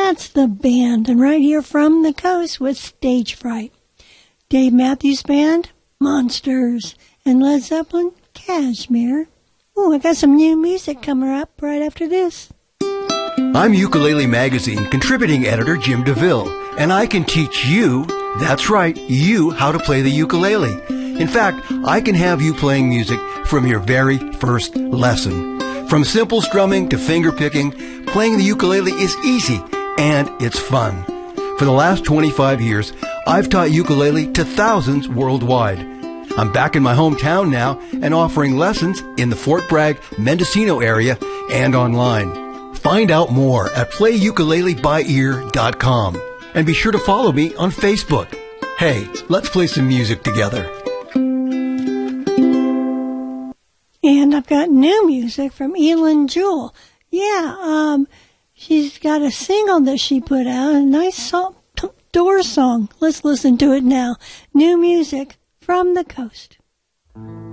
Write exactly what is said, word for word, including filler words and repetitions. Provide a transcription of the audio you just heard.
That's the band, and right here from the coast with Stage Fright. Dave Matthews Band, Monsters, and Led Zeppelin, Kashmir. Oh, I got some new music coming up right after this. I'm Ukulele Magazine contributing editor Jim DeVille, and I can teach you, that's right, you, how to play the ukulele. In fact, I can have you playing music from your very first lesson. From simple strumming to finger picking, playing the ukulele is easy, and it's fun. For the last twenty-five years, I've taught ukulele to thousands worldwide. I'm back in my hometown now and offering lessons in the Fort Bragg, Mendocino area and online. Find out more at play ukulele by ear dot com. And be sure to follow me on Facebook. Hey, let's play some music together. And I've got new music from Elin Jewell. Yeah, um, she's got a single that she put out, a nice song, Doors song. Let's listen to it now. New music from the coast.